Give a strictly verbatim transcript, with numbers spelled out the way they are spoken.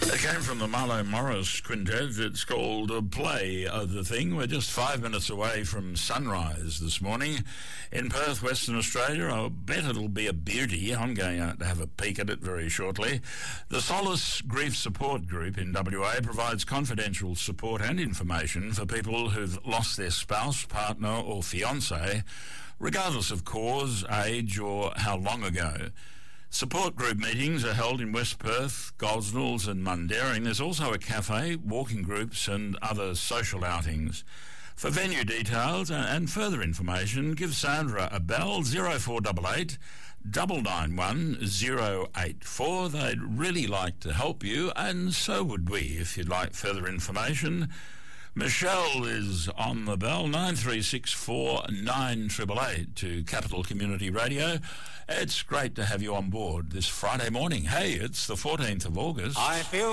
It came from the Marlo Morris Quintet. It's called a Play of the Thing. We're just five minutes away from sunrise this morning in Perth, Western Australia. I bet it'll be a beauty. I'm going out to have a peek at it very shortly. The Solace Grief Support Group in W A provides confidential support and information for people who've lost their spouse, partner or fiancé, regardless of cause, age or how long ago. Support group meetings are held in West Perth, Gosnells and Mundaring. There's also a cafe, walking groups and other social outings. For venue details and further information, give Sandra a bell, zero four eight eight, nine nine one, zero eight four. They'd really like to help you, and so would we if you'd like further information. Michelle is on the bell, nine three six four, nine eight eight eight to Capital Community Radio. It's great to have you on board this Friday morning. Hey, it's the fourteenth of August. I feel